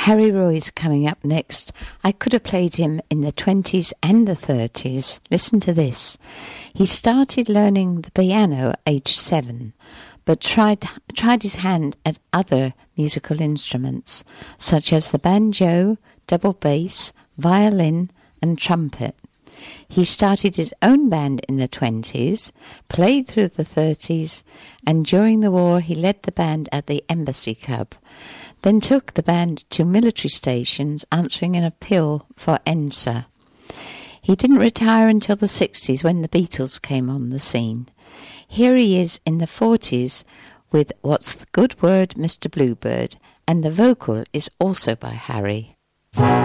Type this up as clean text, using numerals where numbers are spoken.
Harry Roy's coming up next. I could have played him in the 20s and the 30s. Listen to this. He started learning the piano at age 7, but tried his hand at other musical instruments, such as the banjo, double bass, violin and trumpet. He started his own band in the 20s, played through the 30s, and during the war he led the band at the Embassy Club, then took the band to military stations answering an appeal for ENSA. He didn't retire until the 60s when the Beatles came on the scene. Here he is in the 40s with What's the Good Word, Mr. Bluebird, and the vocal is also by Harry.